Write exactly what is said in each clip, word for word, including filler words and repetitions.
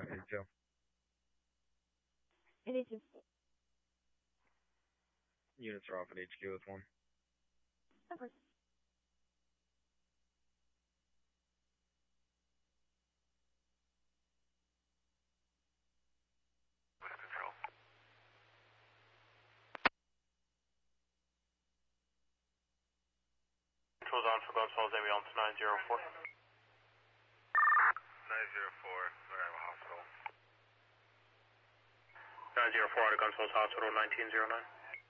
eighty-two. eighty-two. Units are off at H Q with one. Of course. Controls on for Gonzales, ambulance nine zero four. nine zero four, Miami Hospital. nine zero four out of Gonzales Hospital, nineteen zero nine.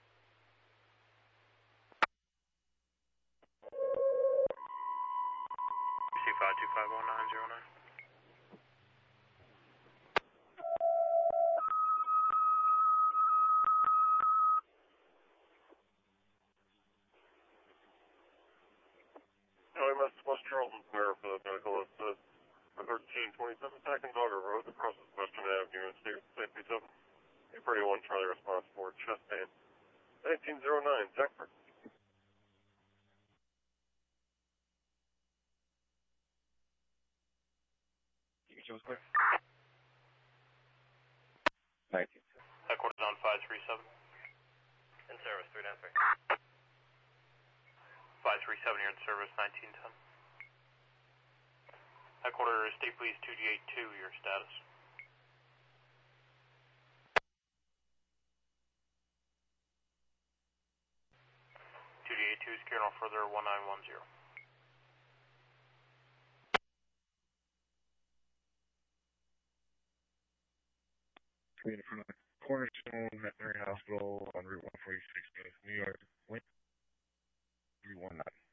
C five two five one nine zero nine. L M S West Charlton Square for the medical assist. thirteen twenty-seven Second Auger Road, across the Western Avenue, and State Safety seven. eight thirty-one Charlie response for chest pain. nineteen zero nine, Techford. H Q was clear. nineteen. Headquarters on five three seven. In service, three nine three. five three seven, you're in service, nineteen ten. Headquarters, State Police two G eighty-two, your status. two G eighty-two is carrying on further, one nine one zero. In front of the Cornerstone Veterinary Hospital on Route one forty-six, New York. Wait. three one nine.